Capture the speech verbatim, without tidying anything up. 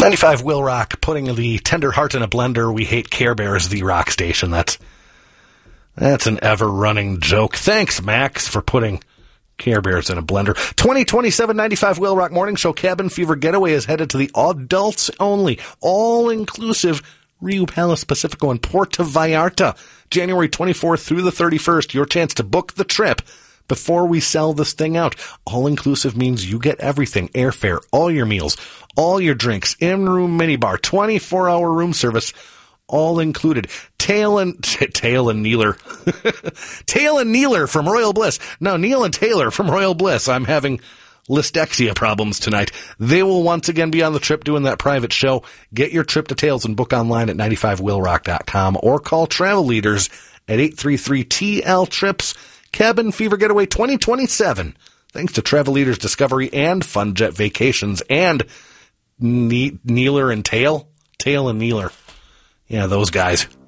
ninety-five Will Rock, putting the tender heart in a blender. We hate Care Bears, the rock station. That's that's an ever-running joke. Thanks, Max, for putting Care Bears in a blender. twenty twenty-seven ninety-five Will Rock Morning Show Cabin Fever Getaway is headed to the adults only, all-inclusive Rio Palace Pacifico in Puerto Vallarta, January twenty-fourth through the thirty-first. Your chance to book the trip before we sell this thing out. All-inclusive means you get everything, airfare, all your meals, all your drinks, in-room minibar, twenty-four hour room service, all included. Tail and, t- Tail and Neeler. Tail and Neeler from Royal Bliss. No, Neil and Taylor from Royal Bliss. I'm having listexia problems tonight. They will once again be on the trip doing that private show. Get your trip details and book online at ninety-five will rock dot com or call Travel Leaders at eight three three T L trips. Cabin Fever Getaway twenty twenty-seven. Thanks to Travel Leaders Discovery and Fun Jet Vacations and ne- Neeler and Tail. Tail and Neeler. Yeah, those guys.